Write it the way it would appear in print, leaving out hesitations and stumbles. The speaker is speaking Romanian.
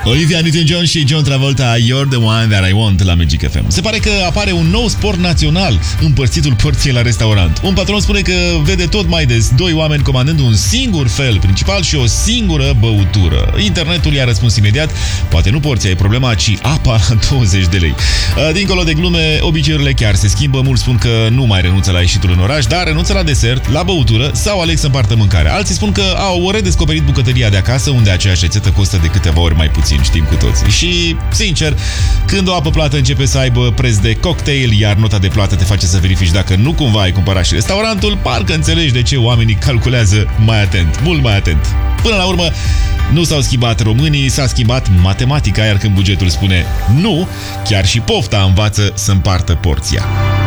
Olivia Newton-John și John Travolta, You're the one that I want la Magic FM. Se pare că apare un nou sport național, împărțitul porției la restaurant. Un patron spune că vede tot mai des doi oameni comandând un singur fel principal și o singură băutură. Internetul i-a răspuns imediat, poate nu porția e problema, ci apa la 20 de lei. Dincolo de glume, obiceiurile chiar se schimbă. Mulți spun că nu mai renunță la ieșitul în oraș, dar renunță la desert, la băutură sau aleg să împartă mâncarea. Alții spun că au redescoperit bucătăria de acasă, unde aceeași rețetă costă de câteva ori mai puțin, știm cu toții. Și, sincer, când o apă plată începe să aibă preț de cocktail, iar nota de plată te face să verifici dacă nu cumva ai cumpărat și restaurantul, parcă înțelegi de ce oamenii calculează mai atent, mult mai atent. Până la urmă, nu s-au schimbat românii, s-a schimbat matematica, iar când bugetul spune nu, chiar și pofta învață să împartă porția.